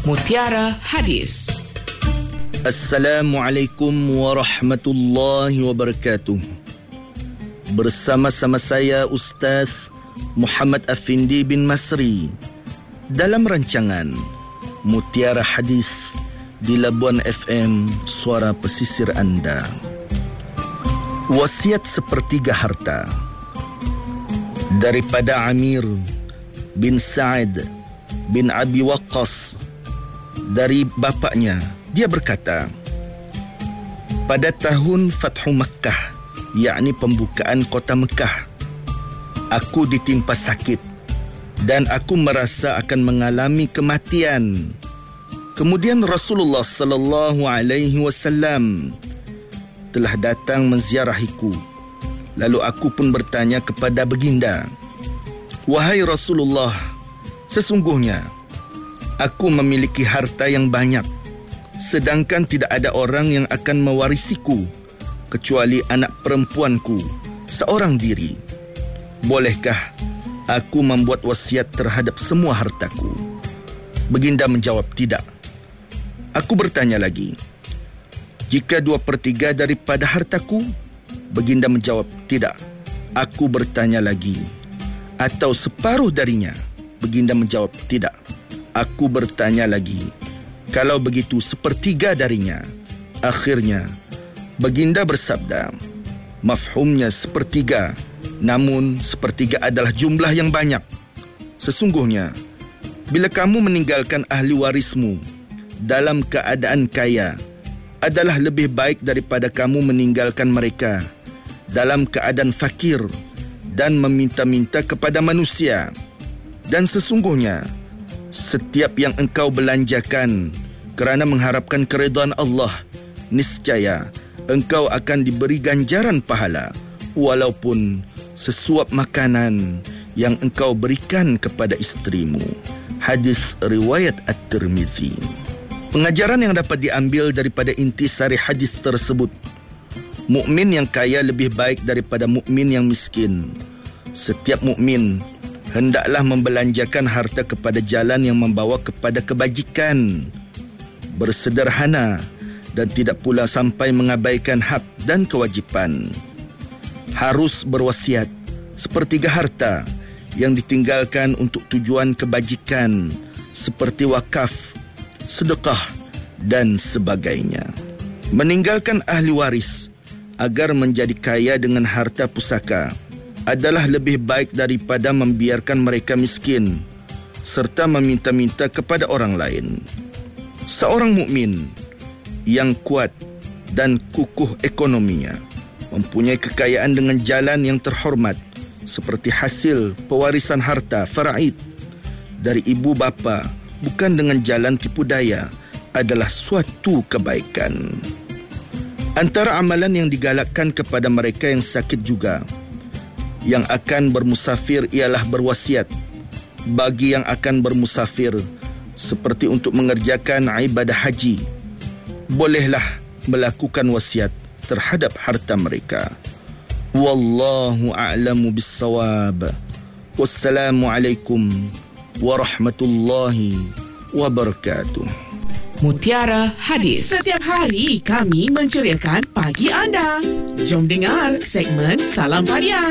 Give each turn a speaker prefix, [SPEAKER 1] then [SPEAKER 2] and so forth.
[SPEAKER 1] Mutiara Hadis.
[SPEAKER 2] Assalamualaikum warahmatullahi wabarakatuh. Bersama-sama saya Ustaz Muhammad Afindi bin Masri dalam rancangan Mutiara Hadis di Labuan FM, suara pesisir anda. Wasiat sepertiga harta daripada Amir bin Sa'ad bin Abi Waqqas dari bapaknya. Dia berkata, pada tahun Fathu Makkah, yakni pembukaan kota Mekah, aku ditimpa sakit dan aku merasa akan mengalami kematian. Kemudian Rasulullah sallallahu alaihi wasallam telah datang menziarahiku. Lalu aku pun bertanya kepada baginda, wahai Rasulullah, sesungguhnya aku memiliki harta yang banyak, sedangkan tidak ada orang yang akan mewarisiku kecuali anak perempuanku seorang diri. Bolehkah aku membuat wasiat terhadap semua hartaku? Baginda menjawab, tidak. Aku bertanya lagi, jika 2/3 daripada hartaku? Baginda menjawab, tidak. Aku bertanya lagi, atau separuh darinya? Baginda menjawab, tidak. Aku bertanya lagi, kalau begitu 1/3 darinya? Akhirnya baginda bersabda, mafhumnya 1/3, namun 1/3 adalah jumlah yang banyak. Sesungguhnya bila kamu meninggalkan ahli warismu dalam keadaan kaya, adalah lebih baik daripada kamu meninggalkan mereka dalam keadaan fakir dan meminta-minta kepada manusia. Dan sesungguhnya setiap yang engkau belanjakan kerana mengharapkan keridhaan Allah, niscaya engkau akan diberi ganjaran pahala walaupun sesuap makanan yang engkau berikan kepada isterimu. Hadis riwayat At-Tirmizi. Pengajaran yang dapat diambil daripada intisari hadis tersebut, mukmin yang kaya lebih baik daripada mukmin yang miskin. Setiap mukmin hendaklah membelanjakan harta kepada jalan yang membawa kepada kebajikan, bersederhana dan tidak pula sampai mengabaikan hak dan kewajipan. Harus berwasiat 1/3 harta yang ditinggalkan untuk tujuan kebajikan seperti wakaf, sedekah dan sebagainya. Meninggalkan ahli waris agar menjadi kaya dengan harta pusaka adalah lebih baik daripada membiarkan mereka miskin serta meminta-minta kepada orang lain. Seorang mukmin yang kuat dan kukuh ekonominya mempunyai kekayaan dengan jalan yang terhormat seperti hasil pewarisan harta faraid dari ibu bapa, bukan dengan jalan tipu daya, adalah suatu kebaikan. Antara amalan yang digalakkan kepada mereka yang sakit juga yang akan bermusafir ialah berwasiat. Bagi yang akan bermusafir seperti untuk mengerjakan ibadah haji, bolehlah melakukan wasiat terhadap harta mereka. Wallahu a'lamu bissawab. Wassalamualaikum warahmatullahi wabarakatuh.
[SPEAKER 1] Mutiara Hadis. Setiap hari kami menceriakan pagi anda. Jom dengar segmen Salam Parian.